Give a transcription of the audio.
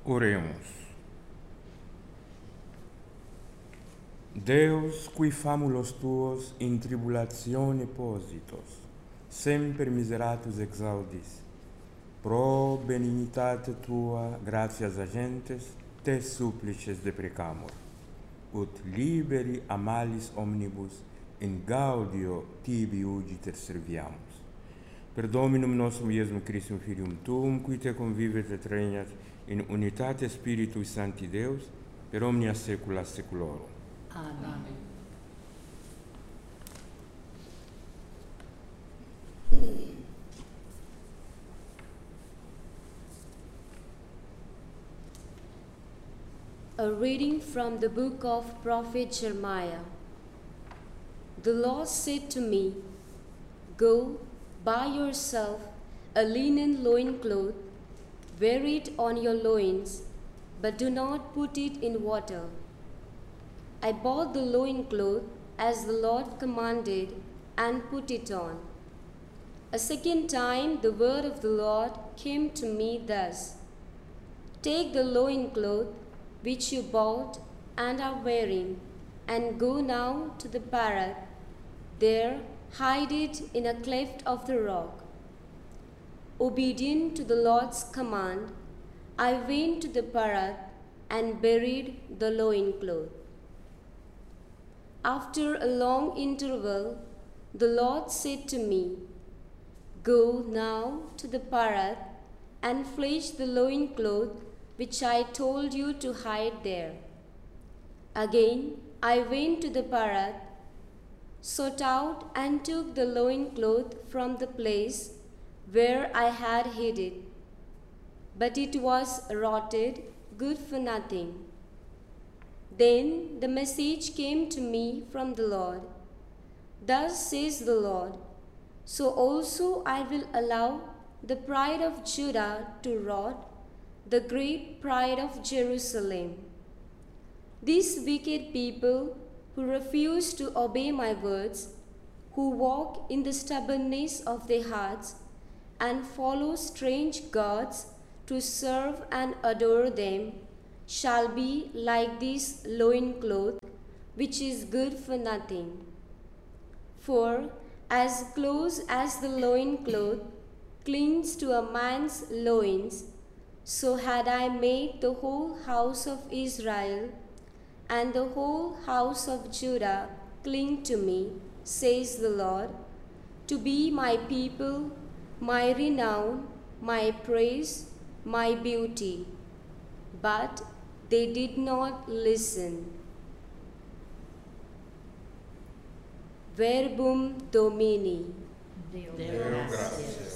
Oremos. Deus, qui famulos tuos in tribulatione positos, semper miseratus exaudis, pro benignitate tua, gratias agentes, te supplices deprecamur, ut liberi a malis omnibus in gaudio tibi ugiter serviamus. Per Dominum nostrum Iesum Christum Filium Tuum, qui te convivet et regnat in unitate Spiritui Sancti Deus, per omnia saecula saeculorum. Amen. A reading from the book of Prophet Jeremiah. The Lord said to me, "Go, buy yourself a linen loincloth, wear it on your loins, but do not put it in water." I bought the loincloth as the Lord commanded and put it on. A second time the word of the Lord came to me thus: "Take the loincloth which you bought and are wearing, and go now to the Parath. There hide it in a cleft of the rock." Obedient to the Lord's command, I went to the Parath and buried the loincloth. After a long interval, the Lord said to me, "Go now to the Parath and fetch the loincloth which I told you to hide there." Again I went to the Parath, sought out and took the loincloth from the place where I had hid it, but it was rotted, good for nothing. Then the message came to me from the Lord: "Thus says the Lord, so also I will allow the pride of Judah to rot, the great pride of Jerusalem. These wicked people who refuse to obey my words, who walk in the stubbornness of their hearts and follow strange gods to serve and adore them, shall be like this loincloth, which is good for nothing. For as close as the loincloth clings to a man's loins, so had I made the whole house of Israel and the whole house of Judah cling to me, says the Lord, to be my people, my renown, my praise, my beauty. But they did not listen." Verbum Domini. Deo gratias.